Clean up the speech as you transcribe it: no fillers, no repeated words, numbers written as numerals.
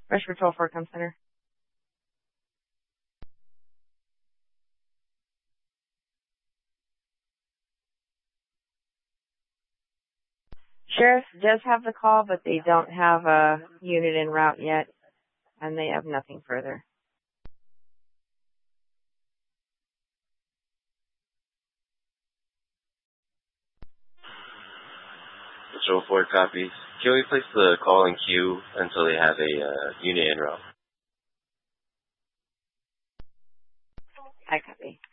Rush Patrol 4, come center. Sheriff does have the call, but they don't have a unit en route yet, and they have nothing further. Patrol 4 copies. Can we place the call in queue until they have a unit en route? I copy.